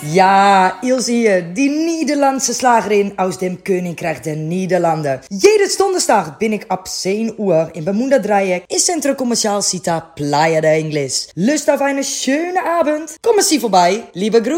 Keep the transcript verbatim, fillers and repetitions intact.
Ja, Ilse hier, die Nederlandse Slagerin aus dem Königreich der Niederlanden. Jede Donderstag bin ik ab zehn Uhr in Bermuda Dreieck in Centro Comercial Cita Playa de Ingles. Lust auf eine schöne Abend? Kommen Sie vorbei, liebe Grüße.